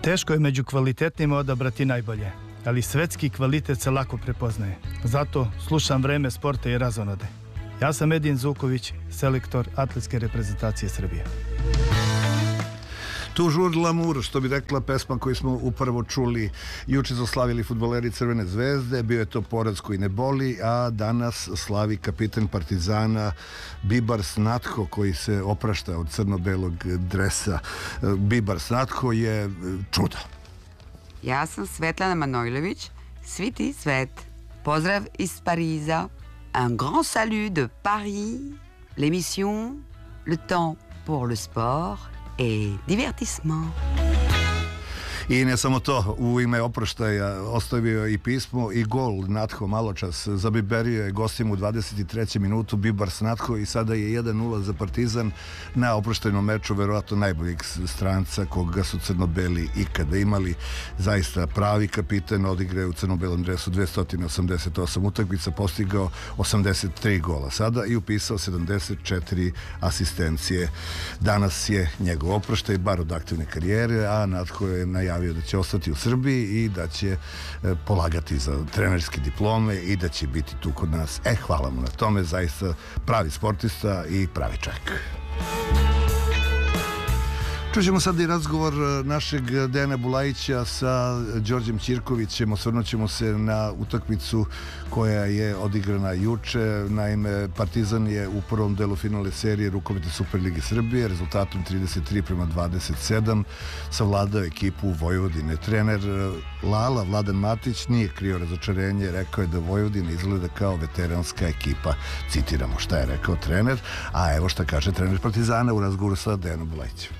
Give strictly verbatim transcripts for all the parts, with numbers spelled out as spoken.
Teško je među kvalitetnima odabrati najbolje, ali svetski kvalitet se lako prepoznaje. Zato slušam Vreme sporta i razonode. Ja sam Edin Zuković, selektor atletske reprezentacije Srbije. Toujours l'amour, što bi rekla pesma koju smo upravo čuli. Juče su slavili fudbaleri Crvene zvezde, bio je to poraz koji ne boli, a danas slavi kapitan Partizana Bibars Natho, koji se oprašta od crno-belog dresa. Bibars Natho je čudo. Ja sam Svetlana Manojlović, svi ti svet. Pozdrav iz Pariza. Un grand salut de Paris. L'émission Le temps pour le sport et divertissement. I ne samo to, u ime oproštaja ostavio i pismo i gol Natho maločas. Zabiberio je gostima u dvadeset trećem minutu Bibars Natho i sada je jedan nula za Partizan na oproštajnom meču, verovatno najboljeg stranca koga su crno-beli ikada imali. Zaista pravi kapitan, odigrao je u crno-belom dresu dvesta osamdeset osam utakmica, postigao osamdeset tri gola sada i upisao sedamdeset četiri asistencije. Danas je njegov oproštaj, bar od aktivne karijere, a Natho je najavio da će ostati u Srbiji i da će polagati za trenerske diplome i da će biti tu kod nas. E, hvala mu na tome, zaista pravi sportista i pravi čovjek. Čućemo sad i razgovor našeg Dejana Bulajića sa Đorđem Ćirkovićem. Osvrnut ćemo se na utakmicu koja je odigrana juče. Naime, Partizan je u prvom delu finale serije rukometne Superlige Srbije rezultatom trideset tri prema dvadeset sedam savladao ekipu Vojvodine. Trener Lala, Vladan Matić, nije krio razočarenje, rekao je da Vojvodina izgleda kao veteranska ekipa. Citiramo šta je rekao trener, a evo šta kaže trener Partizana u razgovoru sa Dejanom Bulajićem.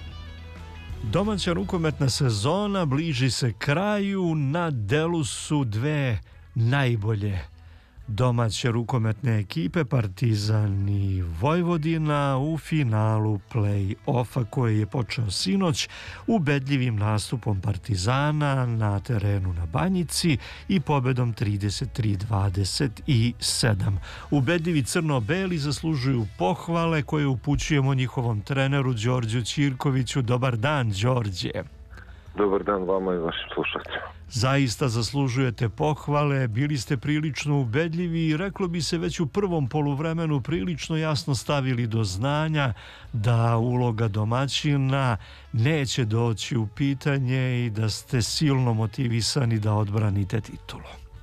Domaća rukometna sezona bliži se kraju, na delu su dve najbolje domaće rukometne ekipe, Partizan i Vojvodina, u finalu play-offa koji je počeo sinoć ubedljivim nastupom Partizana na terenu na Banjici i pobedom trideset tri dvadeset sedam. Ubedljivi crno-beli zaslužuju pohvale koje upućujemo njihovom treneru Đorđu Ćirkoviću. Dobar dan, Đorđe. Dobar dan vama i vašim slušateljima. Zaista zaslužujete pohvale, bili ste prilično ubedljivi i reklo bi se već u prvom poluvremenu prilično jasno stavili do znanja da uloga domaćina neće doći u pitanje i da ste silno motivisani da odbranite titulu.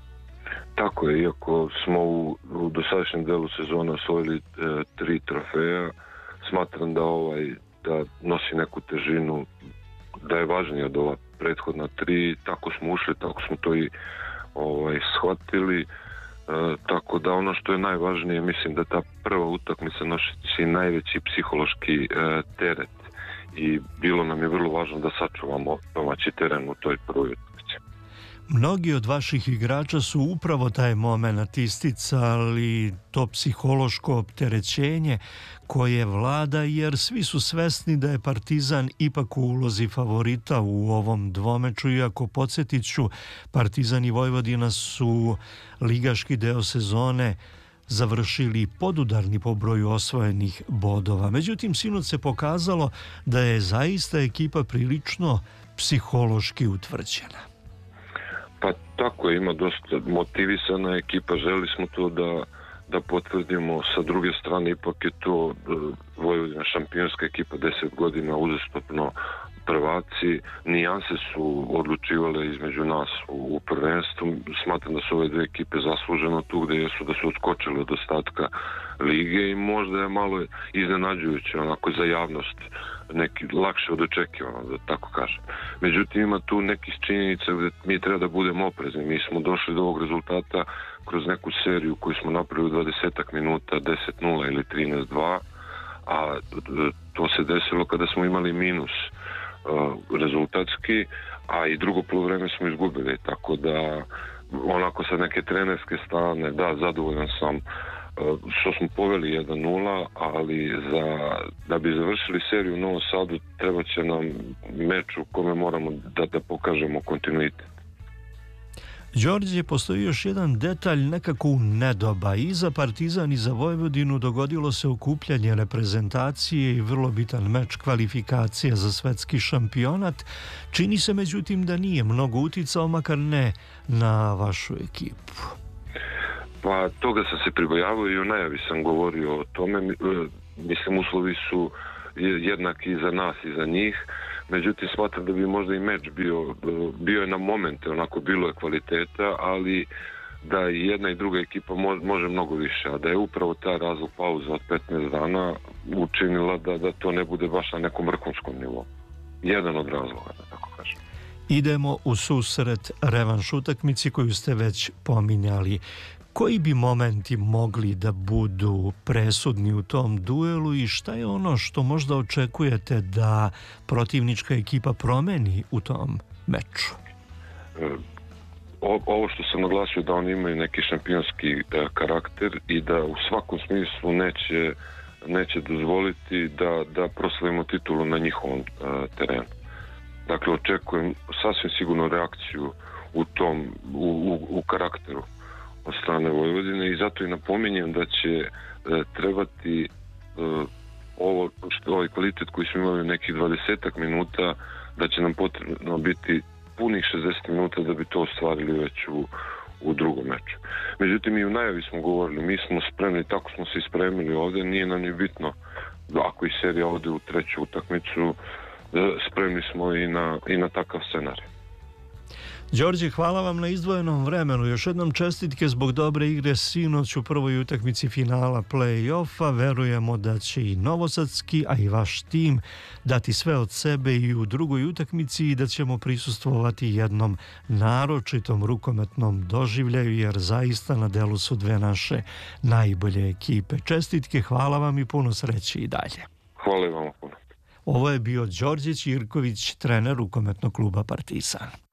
Tako je, iako smo u, u dosadašnjem delu sezona osvojili e, tri trofeja, smatram da ovaj da nosi neku težinu, da je važnije od ova prethodna tri. Tako smo ušli, tako smo to i ovaj, shvatili, e, tako da ono što je najvažnije, mislim da ta prva utakmica nosi najveći psihološki e, teret i bilo nam je vrlo važno da sačuvamo domaći teren u toj prvoj utakmici. Mnogi od vaših igrača su upravo taj moment isticali, to psihološko opterećenje koje vlada, jer svi su svesni da je Partizan ipak u ulozi favorita u ovom dvomeču, iako podsjetit ću, Partizan i Vojvodina su ligaški deo sezone završili podudarni po broju osvojenih bodova. Međutim, sinoć se pokazalo da je zaista ekipa prilično psihološki utvrđena. Pa tako je, ima dosta motivisana ekipa, želi smo to da, da potvrdimo. Sa druge strane, ipak je to uh, Vojvodina šampionska ekipa, deset godina uzastopno prvaci, nijanse su odlučivale između nas u, u prvenstvu. Smatram da su ove dve ekipe zasluženo tu gde jesu, da su odskočile od ostatka lige i možda je malo iznenađujuće onako za javnost, neki lakše od očekivano, da tako kažem. Međutim, ima tu nekih činjenica gde mi treba da budemo oprezni. Mi smo došli do ovog rezultata kroz neku seriju koju smo napravili u dvadeset minuta, deset nula ili trinaest dva, a to se desilo kada smo imali minus uh, rezultatski, a i drugo poluvreme smo izgubili, tako da onako sa neke trenerske strane, da, zadovoljan sam što smo poveli jedan nula, ali za, da bi završili seriju u Novom Sadu treba će nam meč u kome moramo da, da pokažemo kontinuitet. Đorđe, postoji još jedan detalj nekako u nedoba. I za Partizan i za Vojvodinu dogodilo se okupljanje reprezentacije i vrlo bitan meč kvalifikacija za svetski šampionat. Čini se međutim da nije mnogo uticao, makar ne na vašu ekipu. Pa toga sam se pribojavao i u najavi sam govorio o tome. Mislim, uslovi su jednaki i za nas i za njih. Međutim, smatram da bi možda i meč bio, bio je na momente, onako bilo je kvaliteta, ali da i jedna i druga ekipa može mnogo više, a da je upravo ta razlog pauza od petnaest dana učinila da, da to ne bude baš na nekom vrhunskom nivou. Jedan od razloga, da tako kažem. Idemo u susret revanš utakmici koju ste već pominjali. Koji bi momenti mogli da budu presudni u tom duelu i šta je ono što možda očekujete da protivnička ekipa promeni u tom meču? O, ovo što sam naglasio da oni imaju neki šampionski e, karakter i da u svakom smislu neće, neće dozvoliti da, da proslavimo titulu na njihovom e, terenu. Dakle, očekujem sasvim sigurno reakciju u tom, u, u, u karakteru od strane Vojvodine i zato i napominjem da će e, trebati e, ovo, što, ovaj kvalitet koji smo imali nekih dvadesetak minuta, da će nam potrebno biti punih šezdeset minuta da bi to ostvarili već u, u drugom meču. Međutim, i u najavi smo govorili, mi smo spremni, tako smo se ispremili ovdje, nije nam ni bitno da ako i serija ode u treću utakmicu, e, spremni smo i na, i na takav scenarij. Đorđe, hvala vam na izdvojenom vremenu. Još jednom čestitke zbog dobre igre sinoć u prvoj utakmici finala play-offa. Verujemo da će i novosadski, a i vaš tim dati sve od sebe i u drugoj utakmici i da ćemo prisustvovati jednom naročitom rukometnom doživljaju, jer zaista na delu su dve naše najbolje ekipe. Čestitke, hvala vam i puno sreće i dalje. Hvala vam puno. Ovo je bio Đorđe Ćirković, trener rukometnog kluba Partizan.